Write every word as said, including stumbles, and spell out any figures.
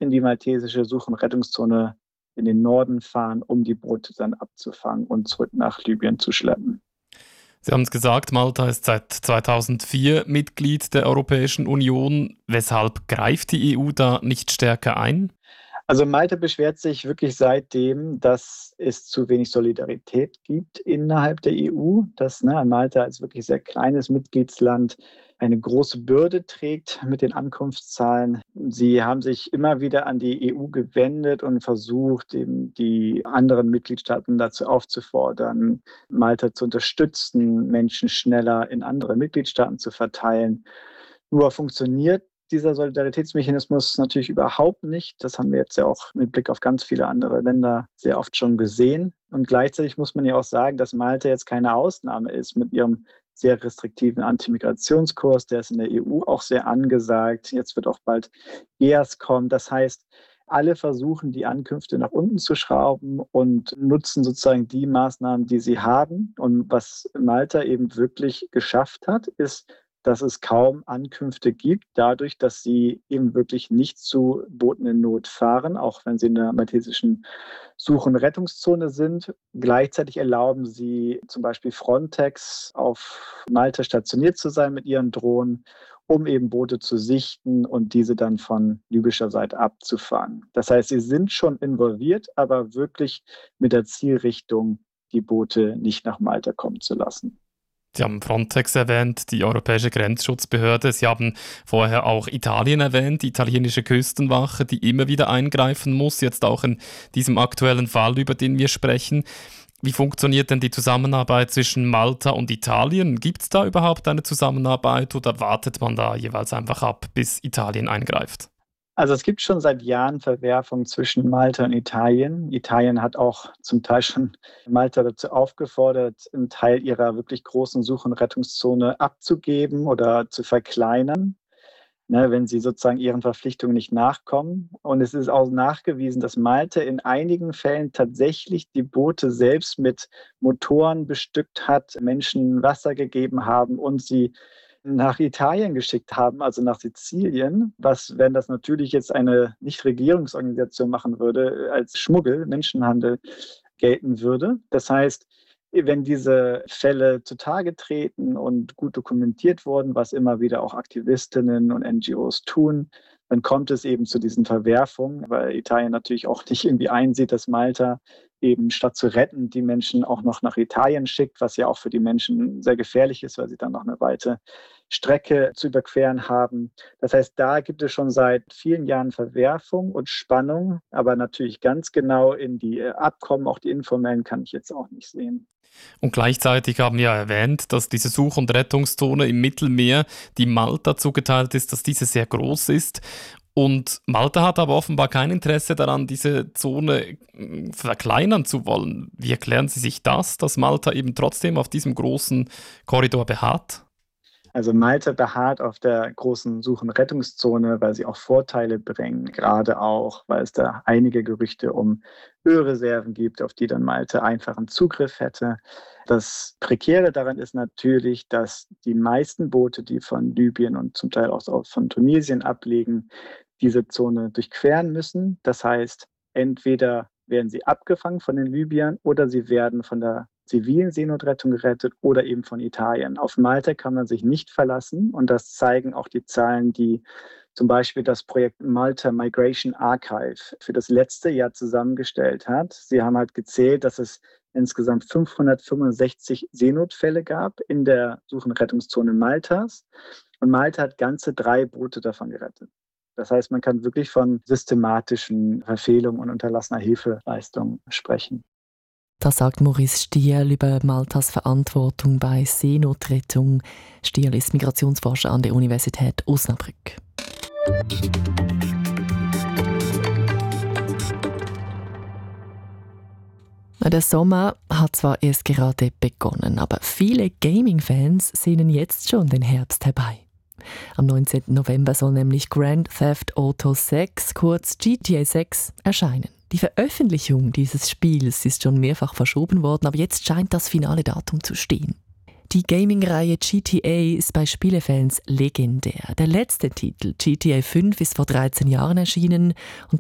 in die maltesische Such- und Rettungszone in den Norden fahren, um die Boote dann abzufangen und zurück nach Libyen zu schleppen. Sie haben es gesagt, Malta ist seit zweitausendvier Mitglied der Europäischen Union. Weshalb greift die E U da nicht stärker ein? Also Malta beschwert sich wirklich seitdem, dass es zu wenig Solidarität gibt innerhalb der E U, dass ne, Malta als wirklich sehr kleines Mitgliedsland eine große Bürde trägt mit den Ankunftszahlen. Sie haben sich immer wieder an die E U gewendet und versucht, eben die anderen Mitgliedstaaten dazu aufzufordern, Malta zu unterstützen, Menschen schneller in andere Mitgliedstaaten zu verteilen. Nur funktioniert dieser Solidaritätsmechanismus natürlich überhaupt nicht. Das haben wir jetzt ja auch mit Blick auf ganz viele andere Länder sehr oft schon gesehen. Und gleichzeitig muss man ja auch sagen, dass Malta jetzt keine Ausnahme ist mit ihrem sehr restriktiven Antimigrationskurs. Der ist in der E U auch sehr angesagt. Jetzt wird auch bald E A S kommen. Das heißt, alle versuchen, die Ankünfte nach unten zu schrauben und nutzen sozusagen die Maßnahmen, die sie haben. Und was Malta eben wirklich geschafft hat, ist, dass es kaum Ankünfte gibt, dadurch, dass sie eben wirklich nicht zu Booten in Not fahren, auch wenn sie in der maltesischen Such- und Rettungszone sind. Gleichzeitig erlauben sie zum Beispiel Frontex auf Malta stationiert zu sein mit ihren Drohnen, um eben Boote zu sichten und diese dann von libyscher Seite abzufangen. Das heißt, sie sind schon involviert, aber wirklich mit der Zielrichtung, die Boote nicht nach Malta kommen zu lassen. Sie haben Frontex erwähnt, die Europäische Grenzschutzbehörde. Sie haben vorher auch Italien erwähnt, die italienische Küstenwache, die immer wieder eingreifen muss, jetzt auch in diesem aktuellen Fall, über den wir sprechen. Wie funktioniert denn die Zusammenarbeit zwischen Malta und Italien? Gibt es da überhaupt eine Zusammenarbeit oder wartet man da jeweils einfach ab, bis Italien eingreift? Also es gibt schon seit Jahren Verwerfungen zwischen Malta und Italien. Italien hat auch zum Teil schon Malta dazu aufgefordert, einen Teil ihrer wirklich großen Such- und Rettungszone abzugeben oder zu verkleinern, ne, wenn sie sozusagen ihren Verpflichtungen nicht nachkommen. Und es ist auch nachgewiesen, dass Malta in einigen Fällen tatsächlich die Boote selbst mit Motoren bestückt hat, Menschen Wasser gegeben haben und sie nach Italien geschickt haben, also nach Sizilien, was, wenn das natürlich jetzt eine Nichtregierungsorganisation machen würde, als Schmuggel, Menschenhandel gelten würde. Das heißt, wenn diese Fälle zutage treten und gut dokumentiert wurden, was immer wieder auch Aktivistinnen und N G Os tun, dann kommt es eben zu diesen Verwerfungen, weil Italien natürlich auch nicht irgendwie einsieht, dass Malta eben statt zu retten, die Menschen auch noch nach Italien schickt, was ja auch für die Menschen sehr gefährlich ist, weil sie dann noch eine weite Strecke zu überqueren haben. Das heißt, da gibt es schon seit vielen Jahren Verwerfung und Spannung, aber natürlich ganz genau in die Abkommen, auch die informellen, kann ich jetzt auch nicht sehen. Und gleichzeitig haben wir ja erwähnt, dass diese Such- und Rettungszone im Mittelmeer, die Malta zugeteilt ist, dass diese sehr groß ist. Und Malta hat aber offenbar kein Interesse daran, diese Zone äh, verkleinern zu wollen. Wie erklären Sie sich das, dass Malta eben trotzdem auf diesem großen Korridor beharrt? Also Malta beharrt auf der großen Such- und Rettungszone, weil sie auch Vorteile bringen, gerade auch, weil es da einige Gerüchte um Ölreserven gibt, auf die dann Malta einfachen Zugriff hätte. Das Prekäre daran ist natürlich, dass die meisten Boote, die von Libyen und zum Teil auch von Tunesien ablegen, diese Zone durchqueren müssen. Das heißt, entweder werden sie abgefangen von den Libyern oder sie werden von der zivilen Seenotrettung gerettet oder eben von Italien. Auf Malta kann man sich nicht verlassen und das zeigen auch die Zahlen, die zum Beispiel das Projekt Malta Migration Archive für das letzte Jahr zusammengestellt hat. Sie haben halt gezählt, dass es insgesamt fünfhundertfünfundsechzig Seenotfälle gab in der Such- und Rettungszone Maltas und Malta hat ganze drei Boote davon gerettet. Das heißt, man kann wirklich von systematischen Verfehlungen und unterlassener Hilfeleistung sprechen. Das sagt Maurice Stierl über Maltas Verantwortung bei Seenotrettung. Stierl ist Migrationsforscher an der Universität Osnabrück. Der Sommer hat zwar erst gerade begonnen, aber viele Gaming-Fans sehnen jetzt schon den Herbst herbei. Am neunzehnten November soll nämlich Grand Theft Auto sechs, kurz G T A sechs, erscheinen. Die Veröffentlichung dieses Spiels ist schon mehrfach verschoben worden, aber jetzt scheint das finale Datum zu stehen. Die Gaming-Reihe G T A ist bei Spielefans legendär. Der letzte Titel, G T A fünf, ist vor dreizehn Jahren erschienen und